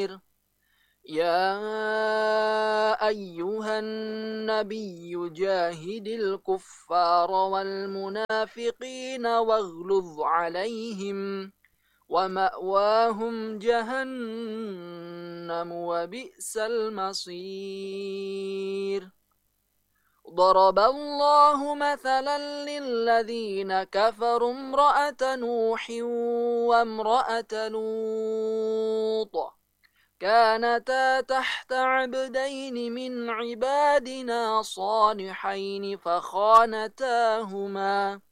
يا أيها النبي جاهد الكفار والمنافقين واغلظ عليهم ومأواهم جهنم وبئس المصير ضرب الله مثلا للذين كفروا امرأة نوح وامرأة لوط كانتا تحت عبدين من عبادنا صالحين فخانتاهما